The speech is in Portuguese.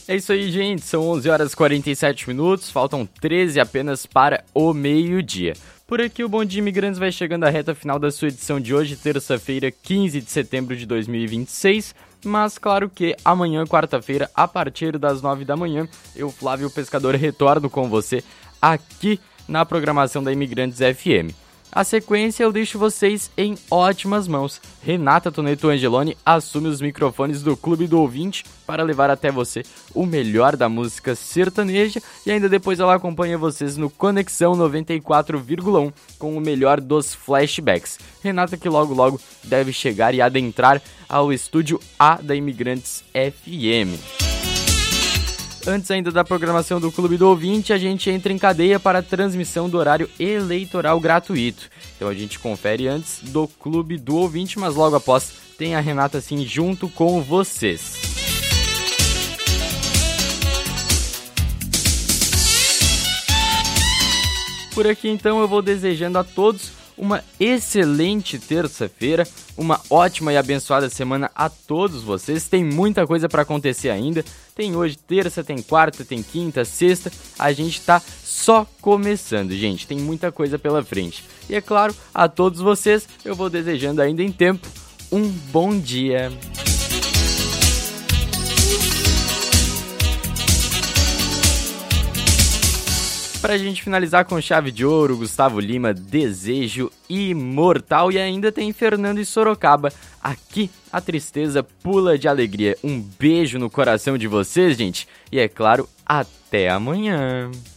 É isso aí, gente. São 11 horas e 47 minutos, faltam 13 apenas para o meio-dia. Por aqui, o Bom Dia Imigrantes vai chegando à reta final da sua edição de hoje, terça-feira, 15 de setembro de 2026. Mas claro que amanhã, quarta-feira, a partir das 9 da manhã, eu, Flávio Pescador, retorno com você aqui na programação da Imigrantes FM. A sequência eu deixo vocês em ótimas mãos. Renata Toneto Angeloni assume os microfones do Clube do Ouvinte para levar até você o melhor da música sertaneja e ainda depois ela acompanha vocês no Conexão 94,1 com o melhor dos flashbacks. Renata que logo deve chegar e adentrar ao estúdio A da Imigrantes FM. Antes ainda da programação do Clube do Ouvinte, a gente entra em cadeia para a transmissão do horário eleitoral gratuito. Então a gente confere antes do Clube do Ouvinte, mas logo após tem a Renata assim junto com vocês. Por aqui então eu vou desejando a todos uma excelente terça-feira, uma ótima e abençoada semana a todos vocês. Tem muita coisa para acontecer ainda. Tem hoje terça, tem quarta, tem quinta, sexta. A gente tá só começando, gente. Tem muita coisa pela frente. E é claro, a todos vocês eu vou desejando ainda em tempo um bom dia. Pra gente finalizar com chave de ouro, Gustavo Lima, Desejo Imortal. E ainda tem Fernando e Sorocaba. Aqui a tristeza pula de alegria. Um beijo no coração de vocês, gente. E é claro, até amanhã.